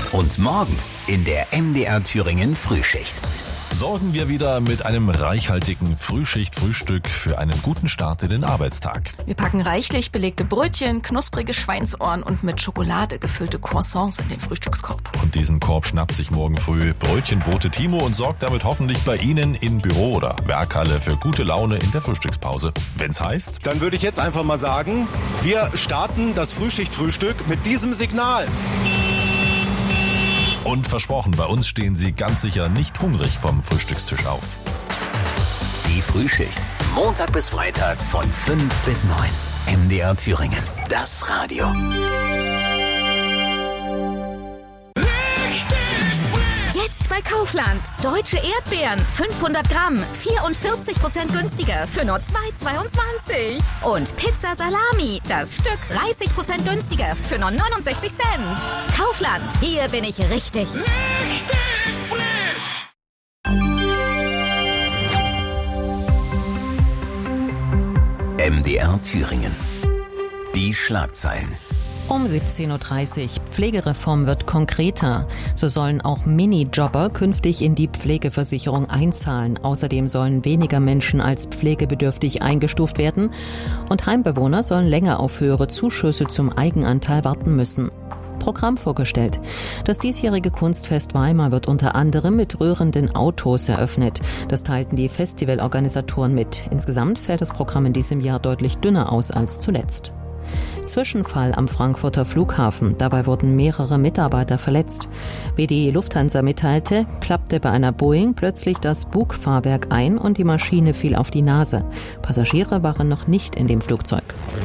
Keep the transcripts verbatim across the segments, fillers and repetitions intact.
Und morgen in der M D R Thüringen Frühschicht. Sorgen wir wieder mit einem reichhaltigen Frühschicht-Frühstück für einen guten Start in den Arbeitstag. Wir packen reichlich belegte Brötchen, knusprige Schweinsohren und mit Schokolade gefüllte Croissants in den Frühstückskorb. Und diesen Korb schnappt sich morgen früh Brötchenbote Timo und sorgt damit hoffentlich bei Ihnen in Büro oder Werkhalle für gute Laune in der Frühstückspause. Wenn's heißt... Dann würde ich jetzt einfach mal sagen, wir starten das Frühschicht-Frühstück mit diesem Signal. Und versprochen, bei uns stehen Sie ganz sicher nicht hungrig vom Frühstückstisch auf. Die Frühschicht. Montag bis Freitag von fünf bis neun. M D R Thüringen. Das Radio. Jetzt bei Kaufland. Deutsche Erdbeeren. fünfhundert Gramm. vierundvierzig Prozent günstiger für nur zwei Euro zweiundzwanzig. Und Pizza Salami. Das Stück dreißig Prozent günstiger für nur neunundsechzig Cent. Kaufland. Hier bin ich richtig. Richtig frisch. M D R Thüringen. Die Schlagzeilen. Um siebzehn Uhr dreißig. Pflegereform wird konkreter. So sollen auch Minijobber künftig in die Pflegeversicherung einzahlen. Außerdem sollen weniger Menschen als pflegebedürftig eingestuft werden. Und Heimbewohner sollen länger auf höhere Zuschüsse zum Eigenanteil warten müssen. Programm vorgestellt. Das diesjährige Kunstfest Weimar wird unter anderem mit rührenden Autos eröffnet. Das teilten die Festivalorganisatoren mit. Insgesamt fällt das Programm in diesem Jahr deutlich dünner aus als zuletzt. Zwischenfall am Frankfurter Flughafen. Dabei wurden mehrere Mitarbeiter verletzt. Wie die Lufthansa mitteilte, klappte bei einer Boeing plötzlich das Bugfahrwerk ein und die Maschine fiel auf die Nase. Passagiere waren noch nicht in dem Flugzeug.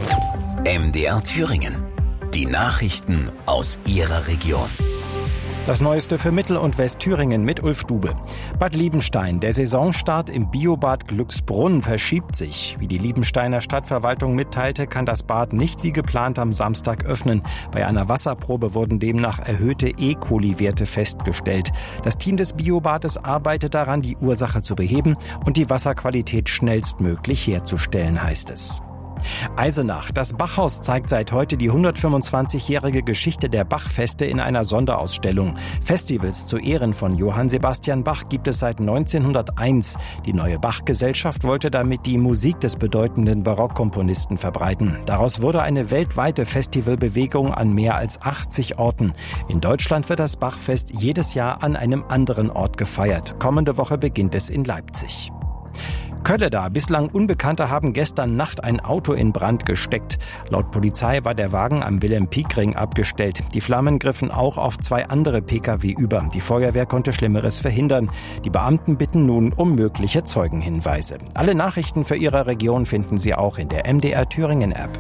M D R Thüringen. Die Nachrichten aus Ihrer Region. Das Neueste für Mittel- und Westthüringen mit Ulf Dube. Bad Liebenstein. Der Saisonstart im Biobad Glücksbrunn verschiebt sich. Wie die Liebensteiner Stadtverwaltung mitteilte, kann das Bad nicht wie geplant am Samstag öffnen. Bei einer Wasserprobe wurden demnach erhöhte E. coli-Werte festgestellt. Das Team des Biobades arbeitet daran, die Ursache zu beheben und die Wasserqualität schnellstmöglich herzustellen, heißt es. Eisenach. Das Bachhaus zeigt seit heute die hundertfünfundzwanzigjährige Geschichte der Bachfeste in einer Sonderausstellung. Festivals zu Ehren von Johann Sebastian Bach gibt es seit neunzehnhunderteins. Die neue Bach-Gesellschaft wollte damit die Musik des bedeutenden Barockkomponisten verbreiten. Daraus wurde eine weltweite Festivalbewegung an mehr als achtzig Orten. In Deutschland wird das Bachfest jedes Jahr an einem anderen Ort gefeiert. Kommende Woche beginnt es in Leipzig. Kölleda. Bislang Unbekannte haben gestern Nacht ein Auto in Brand gesteckt. Laut Polizei war der Wagen am Wilhelm-Pieck-Ring abgestellt. Die Flammen griffen auch auf zwei andere Pkw über. Die Feuerwehr konnte Schlimmeres verhindern. Die Beamten bitten nun um mögliche Zeugenhinweise. Alle Nachrichten für Ihre Region finden Sie auch in der M D R Thüringen App.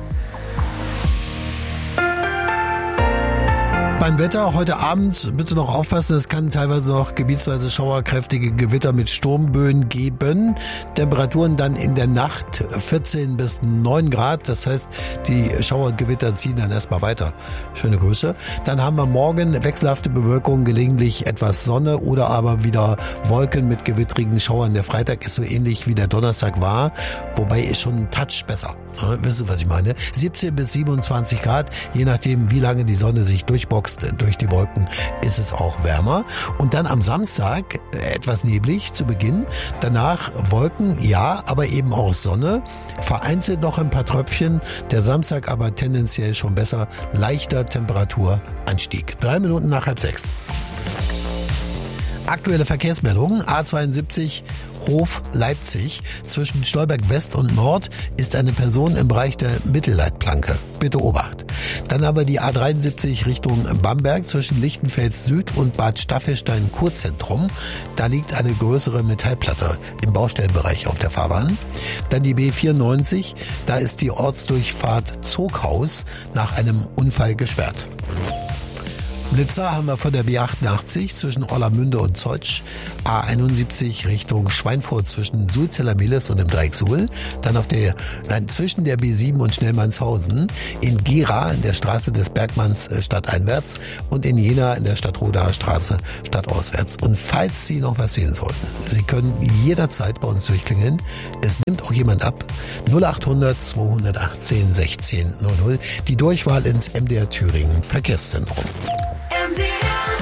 Beim Wetter heute Abend bitte noch aufpassen, es kann teilweise noch gebietsweise schauerkräftige Gewitter mit Sturmböen geben. Temperaturen dann in der Nacht vierzehn bis neun Grad, das heißt, die Schauergewitter ziehen dann erstmal weiter. Schöne Grüße. Dann haben wir morgen wechselhafte Bewölkung, gelegentlich etwas Sonne oder aber wieder Wolken mit gewittrigen Schauern. Der Freitag ist so ähnlich wie der Donnerstag war, wobei ist schon ein Touch besser. Ja, wisst ihr, was ich meine? siebzehn bis siebenundzwanzig Grad, je nachdem, wie lange die Sonne sich durchboxt durch die Wolken, ist es auch wärmer. Und dann am Samstag etwas neblig zu Beginn. Danach Wolken, ja, aber eben auch Sonne. Vereinzelt noch ein paar Tröpfchen. Der Samstag aber tendenziell schon besser. Leichter Temperaturanstieg. Drei Minuten nach halb sechs. Aktuelle Verkehrsmeldungen. A zweiundsiebzig Hof Leipzig. Zwischen Stolberg West und Nord ist eine Person im Bereich der Mittelleitplanke. Bitte Obacht. Dann aber die A dreiundsiebzig Richtung Bamberg zwischen Lichtenfels Süd und Bad Staffelstein Kurzentrum. Da liegt eine größere Metallplatte im Baustellenbereich auf der Fahrbahn. Dann die B vierundneunzig. Da ist die Ortsdurchfahrt Zoghaus nach einem Unfall gesperrt. Blitzer haben wir von der B achtundachtzig zwischen Orlamünde und Zeutsch, A einundsiebzig Richtung Schweinfurt zwischen Sulzeller-Mehlis und dem Dreieck Suhl, dann auf der, nein, zwischen der B sieben und Schnellmannshausen, in Gera in der Straße des Bergmanns stadteinwärts und in Jena in der Stadtrodaer Straße stadtauswärts. Und falls Sie noch was sehen sollten, Sie können jederzeit bei uns durchklingeln. Es nimmt auch jemand ab. null achthundert zweihundertachtzehn sechzehn null null, die Durchwahl ins M D R Thüringen Verkehrszentrum. M D R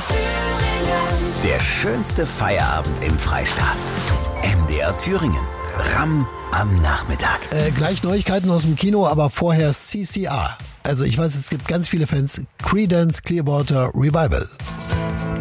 Der schönste Feierabend im Freistaat. M D R Thüringen. Ram am Nachmittag. Äh, gleich Neuigkeiten aus dem Kino, aber vorher C C R. Also ich weiß, es gibt ganz viele Fans. Creedence Clearwater Revival.